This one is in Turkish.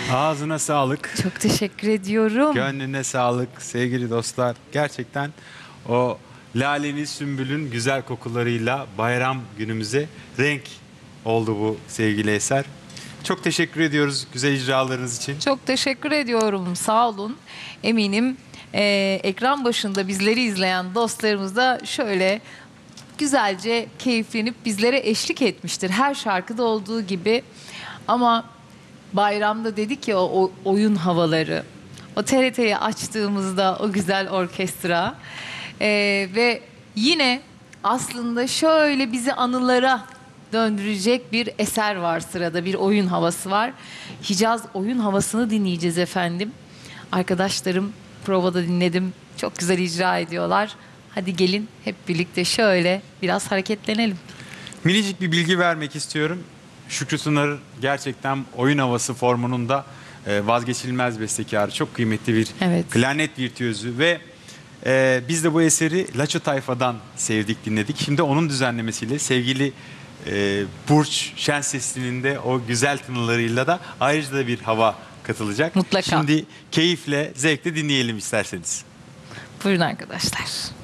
Ağzına sağlık. Çok teşekkür ediyorum. Gönlüne sağlık sevgili dostlar. Gerçekten o lalenin, sümbülün güzel kokularıyla bayram günümüze renk oldu bu sevgili eser. Çok teşekkür ediyoruz güzel icralarınız için. Çok teşekkür ediyorum. Sağ olun. Eminim ekran başında bizleri izleyen dostlarımız da şöyle güzelce keyiflenip bizlere eşlik etmiştir. Her şarkıda olduğu gibi. Ama bayramda dedik ya o oyun havaları, o TRT'yi açtığımızda o güzel orkestra ve yine aslında şöyle bizi anılara döndürecek bir eser var sırada, bir oyun havası var. Hicaz oyun havasını dinleyeceğiz efendim. Arkadaşlarım provada dinledim, çok güzel icra ediyorlar. Hadi gelin hep birlikte şöyle biraz hareketlenelim. Minicik bir bilgi vermek istiyorum. Şükrü Sınar gerçekten oyun havası formunun da vazgeçilmez bestekarı. Çok kıymetli bir Evet. klarnet virtüözü ve biz de bu eseri Laço Tayfa'dan sevdik, dinledik. Şimdi onun düzenlemesiyle sevgili Burç Şensesli'nin de o güzel tınılarıyla da ayrıca da bir hava katılacak. Mutlaka. Şimdi keyifle, zevkle dinleyelim isterseniz. Buyurun arkadaşlar.